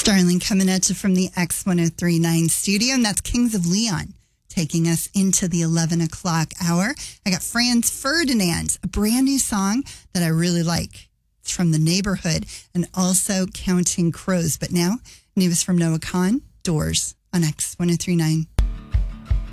Starling coming at you from the X1039 studio, and that's Kings of Leon taking us into the 11 o'clock hour. I got Franz Ferdinand, a brand new song that I really like. It's from The Neighborhood and also Counting Crows. But now, news from Noah Khan, Doors on X1039.